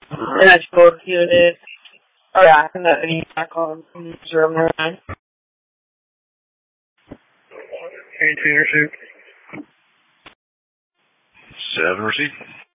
Dashboard unit. Oh, yeah, I can let me back on 09. 18 receive. 7 receive.